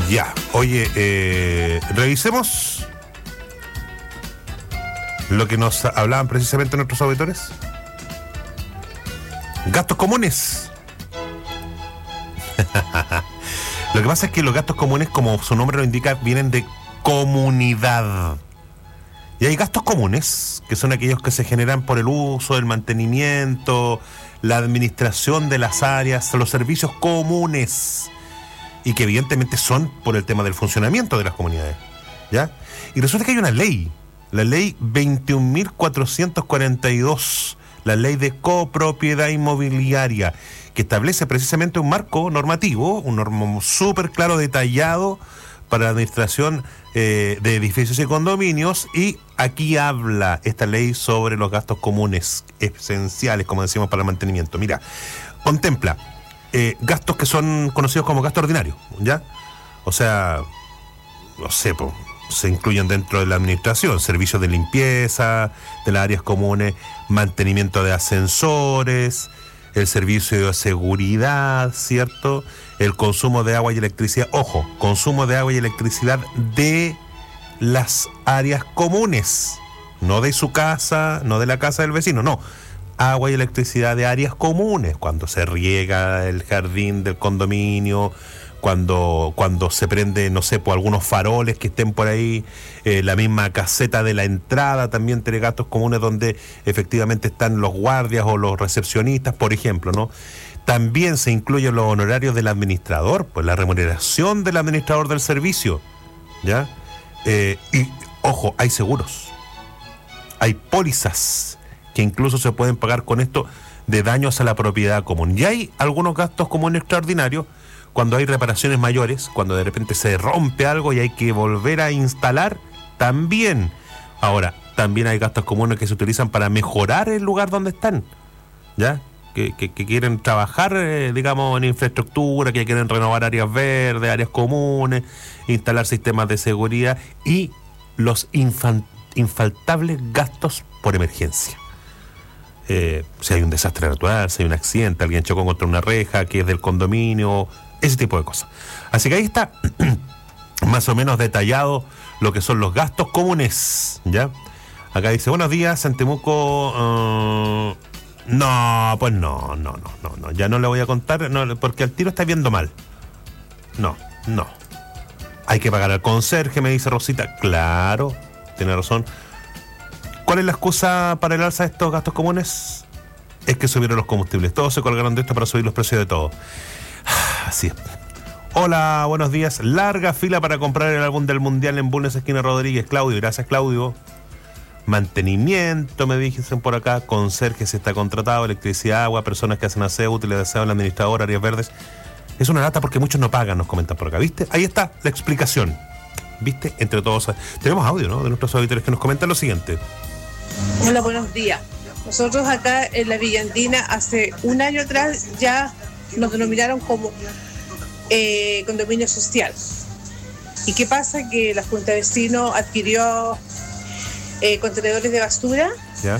Ya, oye, revisemos lo que nos hablaban precisamente nuestros auditores. Gastos comunes. Lo que pasa es que los gastos comunes, como su nombre lo indica, vienen de comunidad. Y hay gastos comunes, que son aquellos que se generan por el uso, el mantenimiento, la administración de las áreas, los servicios comunes, y que evidentemente son por el tema del funcionamiento de las comunidades, ¿ya? Y resulta que hay una ley, la ley 21.442, la ley de copropiedad inmobiliaria, que establece precisamente un marco normativo, un norma súper claro, detallado para la administración de edificios y condominios, y aquí habla esta ley sobre los gastos comunes esenciales, como decimos, para el mantenimiento. Mira, contempla gastos que son conocidos como gastos ordinarios, ¿ya? O sea, no sé, se incluyen dentro de la administración servicios de limpieza de las áreas comunes, mantenimiento de ascensores, el servicio de seguridad, ¿cierto? El consumo de agua y electricidad. Ojo, consumo de agua y electricidad de las áreas comunes, no de su casa, no de la casa del vecino, no. Agua y electricidad de áreas comunes, cuando se riega el jardín del condominio, cuando se prende, no sé, por algunos faroles que estén por ahí, la misma caseta de la entrada también tiene gastos comunes donde efectivamente están los guardias o los recepcionistas, por ejemplo, ¿no? También se incluyen los honorarios del administrador, pues la remuneración del administrador del servicio, ¿ya? Y, ojo, hay seguros, hay pólizas que incluso se pueden pagar con esto de daños a la propiedad común. Y hay algunos gastos comunes extraordinarios cuando hay reparaciones mayores, cuando de repente se rompe algo y hay que volver a instalar, también. Ahora, también hay gastos comunes que se utilizan para mejorar el lugar donde están, ¿ya? Que quieren trabajar, digamos, en infraestructura, que quieren renovar áreas verdes, áreas comunes, instalar sistemas de seguridad y los infaltables gastos por emergencia. Si hay un desastre natural, si hay un accidente, alguien chocó contra una reja que es del condominio, ese tipo de cosas. Así que ahí está más o menos detallado lo que son los gastos comunes, ¿ya? Acá dice, buenos días, en Temuco. No, pues no, ya no le voy a contar, no, porque al tiro está viendo mal. No. Hay que pagar al conserje, me dice Rosita. Claro, tiene razón. ¿Cuál es la excusa para el alza de estos gastos comunes? Es que subieron los combustibles. Todos se colgaron de esto para subir los precios de todo. Así es. Hola, buenos días. Larga fila para comprar el álbum del Mundial en Bulnes, esquina Rodríguez. Claudio, gracias, Claudio. Mantenimiento, me dicen por acá. Conserje se está contratado. Electricidad, agua, personas que hacen aseo, útiles de aseo, el administrador, áreas verdes. Es una lata porque muchos no pagan, nos comentan por acá, ¿viste? Ahí está la explicación. ¿Viste? Entre todos. Tenemos audio, ¿no? De nuestros auditores que nos comentan lo siguiente. Hola, buenos días. Nosotros acá en la Villa Andina hace un año atrás ya nos denominaron como condominio social. ¿Y qué pasa? Que la Junta de Vecinos adquirió contenedores de basura, ¿ya?,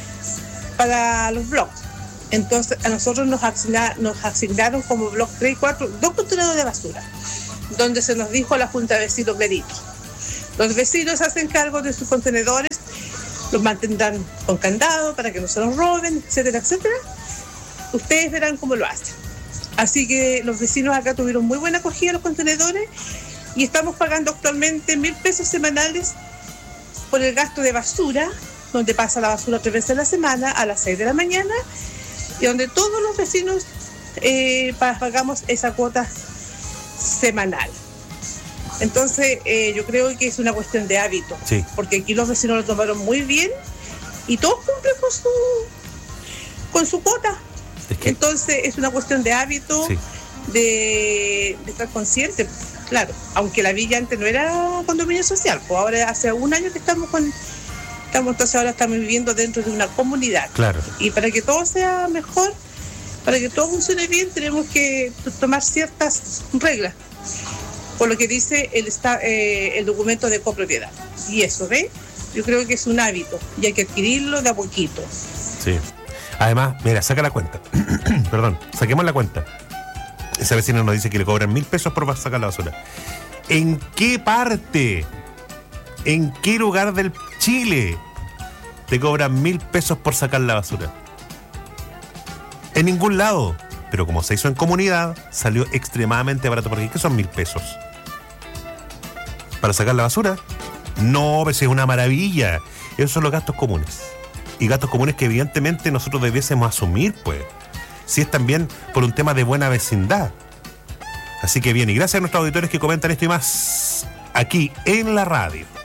para los bloques. Entonces a nosotros nos asignaron como bloque 3 y 4 2 contenedores de basura, donde se nos dijo a la Junta de Vecinos clarito: los vecinos hacen cargo de sus contenedores, los mantendrán con candado para que no se los roben, etcétera, etcétera. Ustedes verán cómo lo hacen. Así que los vecinos acá tuvieron muy buena acogida a los contenedores y estamos pagando actualmente 1.000 pesos semanales por el gasto de basura, donde pasa la basura 3 veces a la semana a las 6 de la mañana y donde todos los vecinos pagamos esa cuota semanal. Entonces yo creo que es una cuestión de hábito, sí, porque aquí los vecinos lo tomaron muy bien y todos cumplen con su cuota. Es que... Entonces es una cuestión de hábito, sí, de estar consciente. Claro, aunque la villa antes no era condominio social, pues ahora hace un año que entonces ahora estamos viviendo dentro de una comunidad. Claro. Y para que todo sea mejor, para que todo funcione bien, tenemos que tomar ciertas reglas, por lo que dice el documento de copropiedad. Y eso, ¿ves? Yo creo que es un hábito y hay que adquirirlo de a poquito. Sí. Además, mira, saca la cuenta. Perdón, saquemos la cuenta. Esa vecina nos dice que le cobran 1.000 pesos por sacar la basura. ¿En qué parte? ¿En qué lugar del Chile te cobran 1.000 pesos por sacar la basura? En ningún lado. Pero como se hizo en comunidad, salió extremadamente barato. Porque ¿qué son 1.000 pesos? ¿Para sacar la basura? No, pues es una maravilla. Esos son los gastos comunes. Y gastos comunes que evidentemente nosotros debiésemos asumir, pues. Si es también por un tema de buena vecindad. Así que bien, y gracias a nuestros auditores que comentan esto y más aquí en la radio.